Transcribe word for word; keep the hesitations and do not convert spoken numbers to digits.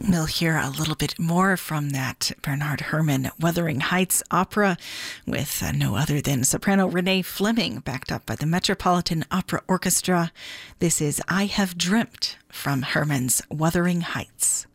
We'll hear a little bit more from that Bernard Herrmann Wuthering Heights opera with uh, no other than soprano Renee Fleming, backed up by the Metropolitan Opera Orchestra. This is I Have Dreamt from Herrmann's Wuthering Heights.